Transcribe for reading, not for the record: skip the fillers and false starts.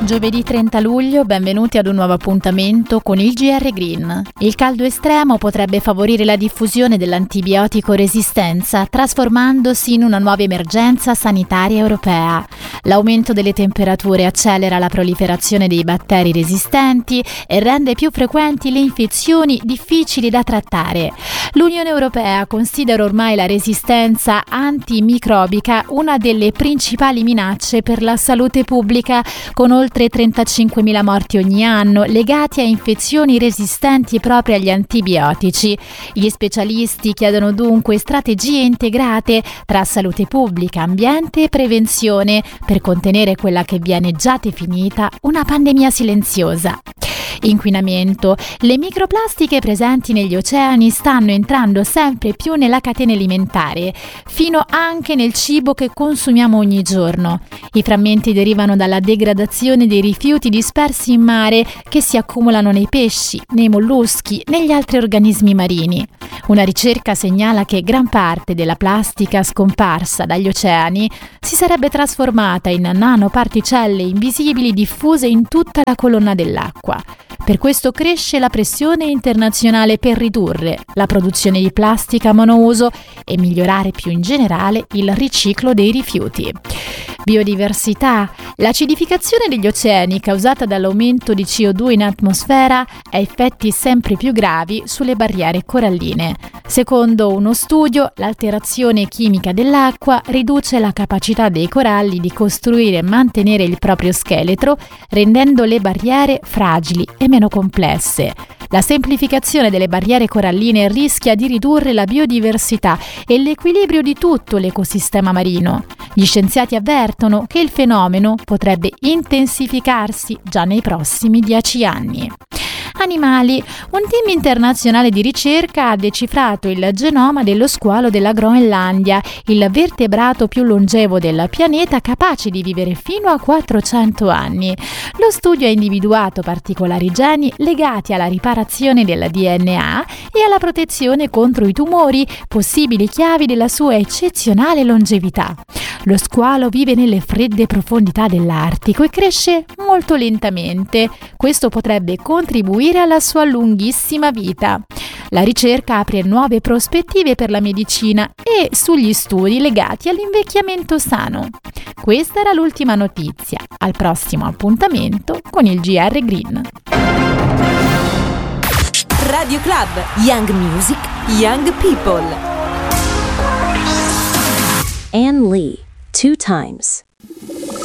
Giovedì 30 luglio, benvenuti ad un nuovo appuntamento con il GR Green. Il caldo estremo potrebbe favorire la diffusione dell'antibiotico resistenza, trasformandosi in una nuova emergenza sanitaria europea. L'aumento delle temperature accelera la proliferazione dei batteri resistenti e rende più frequenti le infezioni difficili da trattare. L'Unione Europea considera ormai la resistenza antimicrobica una delle principali minacce per la salute pubblica, con oltre 35.000 morti ogni anno legati a infezioni resistenti proprio agli antibiotici. Gli specialisti chiedono dunque strategie integrate tra salute pubblica, ambiente e prevenzione per contenere quella che viene già definita una pandemia silenziosa. Inquinamento. Le microplastiche presenti negli oceani stanno entrando sempre più nella catena alimentare, fino anche nel cibo che consumiamo ogni giorno. I frammenti derivano dalla degradazione dei rifiuti dispersi in mare che si accumulano nei pesci, nei molluschi, negli altri organismi marini. Una ricerca segnala che gran parte della plastica scomparsa dagli oceani si sarebbe trasformata in nanoparticelle invisibili diffuse in tutta la colonna dell'acqua. Per questo cresce la pressione internazionale per ridurre la produzione di plastica monouso e migliorare più in generale il riciclo dei rifiuti. Biodiversità. L'acidificazione degli oceani causata dall'aumento di CO2 in atmosfera ha effetti sempre più gravi sulle barriere coralline. Secondo uno studio, l'alterazione chimica dell'acqua riduce la capacità dei coralli di costruire e mantenere il proprio scheletro, rendendo le barriere fragili e meno complesse. La semplificazione delle barriere coralline rischia di ridurre la biodiversità e l'equilibrio di tutto l'ecosistema marino. Gli scienziati avvertono che il fenomeno potrebbe intensificarsi già nei prossimi 10 anni. Animali. Un team internazionale di ricerca ha decifrato il genoma dello squalo della Groenlandia, il vertebrato più longevo del pianeta capace di vivere fino a 400 anni. Lo studio ha individuato particolari geni legati alla riparazione del DNA e alla protezione contro i tumori, possibili chiavi della sua eccezionale longevità. Lo squalo vive nelle fredde profondità dell'Artico e cresce molto lentamente. Questo potrebbe contribuire alla sua lunghissima vita. La ricerca apre nuove prospettive per la medicina e sugli studi legati all'invecchiamento sano. Questa era l'ultima notizia. Al prossimo appuntamento con il GR Green. Radio Club, Young Music, Young People. Ann Lee, 2 times.